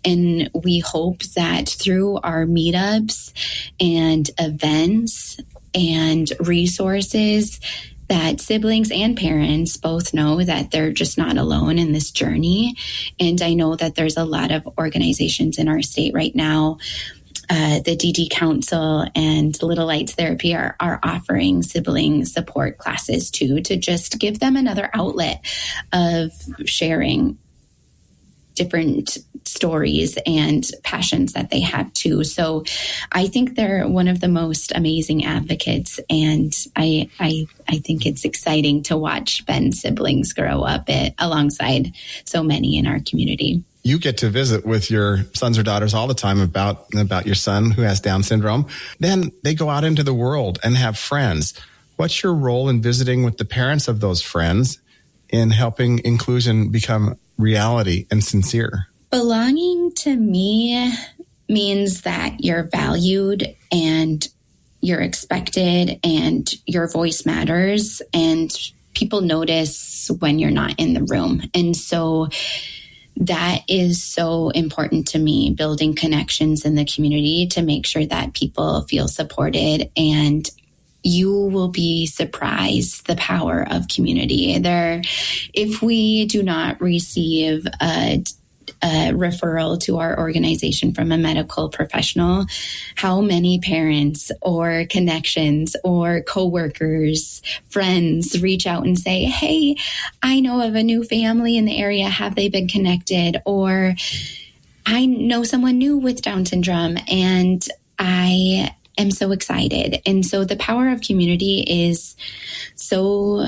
And we hope that through our meetups and events and resources, that siblings and parents both know that they're just not alone in this journey. And I know that there's a lot of organizations in our state right now, the DD Council and Little Lights Therapy are offering sibling support classes too, to just give them another outlet of sharing different stories and passions that they have too. So I think they're one of the most amazing advocates, and I think it's exciting to watch Ben's siblings grow up alongside so many in our community. You get to visit with your sons or daughters all the time about your son who has Down syndrome. Then they go out into the world and have friends. What's your role in visiting with the parents of those friends in helping inclusion become reality and sincere? Belonging to me means that you're valued and you're expected and your voice matters, and people notice when you're not in the room. And so that is so important to me, building connections in the community to make sure that people feel supported. And you will be surprised the power of community. If we do not receive a referral to our organization from a medical professional, how many parents or connections or coworkers, friends reach out and say, hey, I know of a new family in the area. Have they been connected? Or I know someone new with Down syndrome and I am so excited. And so the power of community is so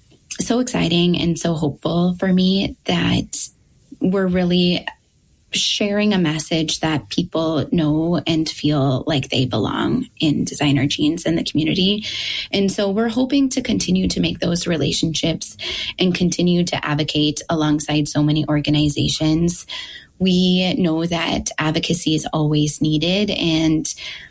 exciting and so hopeful for me that we're really sharing a message that people know and feel like they belong in Designer Genes in the community. And so we're hoping to continue to make those relationships and continue to advocate alongside so many organizations. We know that advocacy is always needed, and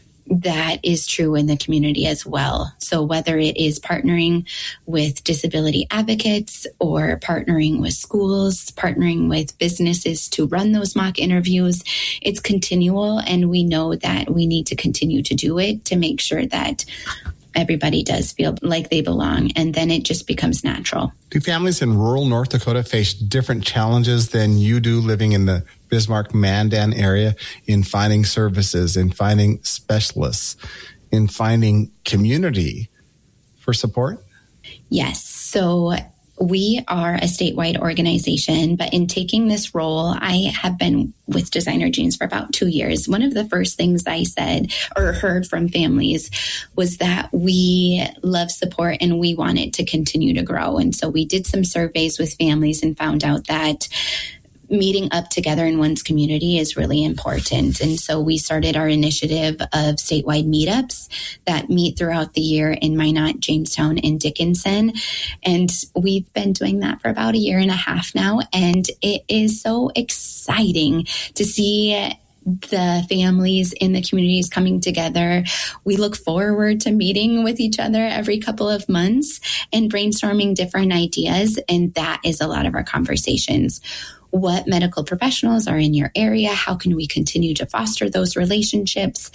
that is true in the community as well. So whether it is partnering with disability advocates or partnering with schools, partnering with businesses to run those mock interviews, it's continual. And we know that we need to continue to do it to make sure that everybody does feel like they belong. And then it just becomes natural. Do families in rural North Dakota face different challenges than you do living in the Bismarck-Mandan area in finding services, in finding specialists, in finding community for support? Yes. So we are a statewide organization, but in taking this role, I have been with Designer Genes for about 2 years. One of the first things I said or heard from families was that we love support and we want it to continue to grow. And so we did some surveys with families and found out that meeting up together in one's community is really important. And so we started our initiative of statewide meetups that meet throughout the year in Minot, Jamestown, and Dickinson. And we've been doing that for about 1.5 years now. And it is so exciting to see the families in the communities coming together. We look forward to meeting with each other every couple of months and brainstorming different ideas. And that is a lot of our conversations. What medical professionals are in your area? How can we continue to foster those relationships?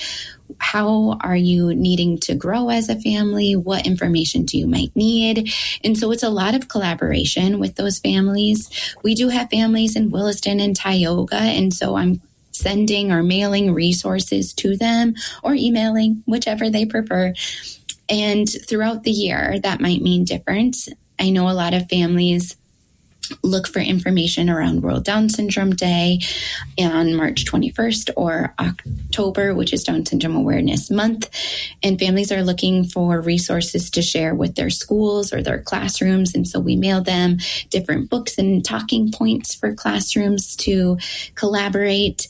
How are you needing to grow as a family? What information do you might need? And so it's a lot of collaboration with those families. We do have families in Williston and Tioga, and so I'm sending or mailing resources to them or emailing, whichever they prefer. And throughout the year, that might mean different. I know a lot of families look for information around World Down Syndrome Day on March 21st or October, which is Down Syndrome Awareness Month. And families are looking for resources to share with their schools or their classrooms. And so we mail them different books and talking points for classrooms to collaborate.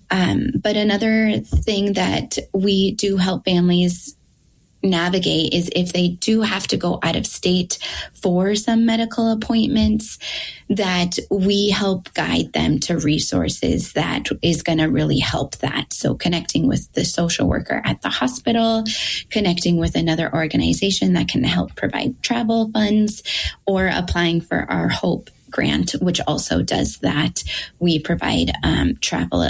But another thing that we do help families navigate is if they do have to go out of state for some medical appointments, that we help guide them to resources that is going to really help that. So connecting with the social worker at the hospital, connecting with another organization that can help provide travel funds, or applying for our HOPE grant, which also does that. We provide travel